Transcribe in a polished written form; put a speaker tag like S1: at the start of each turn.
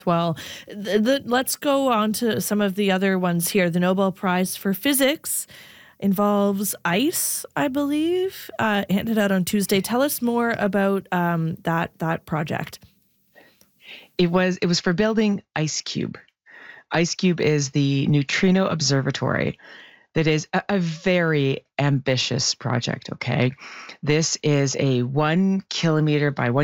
S1: Well, let's go on to some of the other ones here. The Nobel Prize for Physics involves ice, I believe, handed out on Tuesday. Tell us more about that project.
S2: It was for building IceCube. IceCube is the neutrino observatory that is a very ambitious project, okay? This is a 1 kilometer by